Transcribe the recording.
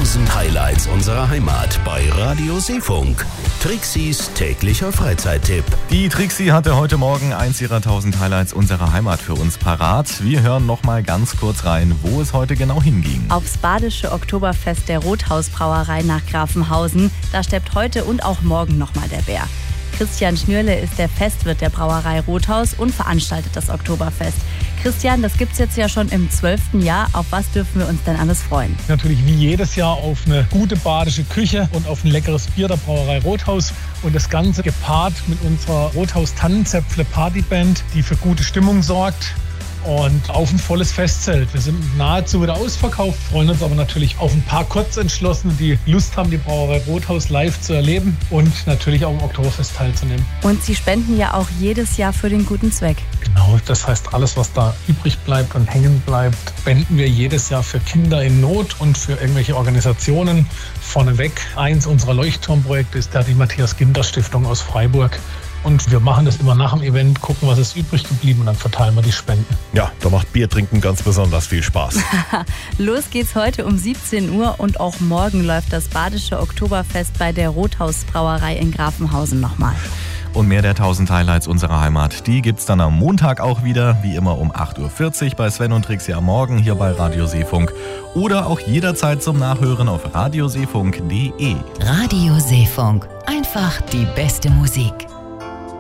1000 Highlights unserer Heimat bei Radio Seefunk. Trixis täglicher Freizeittipp. Die Trixi hatte heute Morgen eins ihrer 1000 Highlights unserer Heimat für uns parat. Wir hören noch mal ganz kurz rein, wo es heute genau hinging. Aufs badische Oktoberfest der Rothausbrauerei nach Grafenhausen. Da steppt heute und auch morgen noch mal der Bär. Christian Schnürle ist der Festwirt der Brauerei Rothaus und veranstaltet das Oktoberfest. Christian, das gibt's jetzt ja schon im 12. Jahr. Auf was dürfen wir uns denn alles freuen? Natürlich wie jedes Jahr auf eine gute badische Küche und auf ein leckeres Bier der Brauerei Rothaus. Und das Ganze gepaart mit unserer Rothaus Tannenzäpfle Partyband, die für gute Stimmung sorgt. Und auf ein volles Festzelt. Wir sind nahezu wieder ausverkauft, freuen uns aber natürlich auf ein paar Kurzentschlossene, die Lust haben, die Brauerei Rothaus live zu erleben und natürlich auch im Oktoberfest teilzunehmen. Und Sie spenden ja auch jedes Jahr für den guten Zweck. Genau, das heißt, alles, was da übrig bleibt und hängen bleibt, spenden wir jedes Jahr für Kinder in Not und für irgendwelche Organisationen. Vorneweg, eins unserer Leuchtturmprojekte ist die Matthias-Ginder-Stiftung aus Freiburg. Und wir machen das immer nach dem Event, gucken, was ist übrig geblieben und dann verteilen wir die Spenden. Ja, da macht Bier trinken ganz besonders viel Spaß. Los geht's heute um 17 Uhr und auch morgen läuft das badische Oktoberfest bei der Rothausbrauerei in Grafenhausen nochmal. Und mehr der 1000 Highlights unserer Heimat, die gibt's dann am Montag auch wieder, wie immer um 8.40 Uhr bei Sven und Trixi am Morgen hier bei Radio Seefunk. Oder auch jederzeit zum Nachhören auf radioseefunk.de. Radio Seefunk. Einfach die beste Musik.